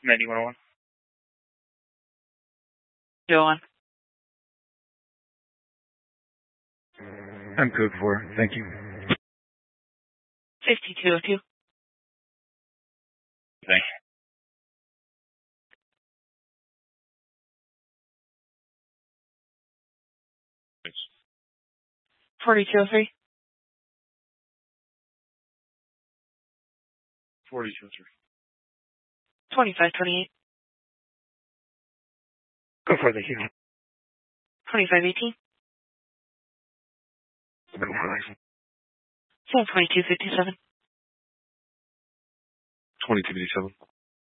9101. Go on. I'm code 4. Thank you. 5202. Thanks. Thanks. 4203. 4203. 2528. Go for the heal. 2518. Go for it. 2257. 2287.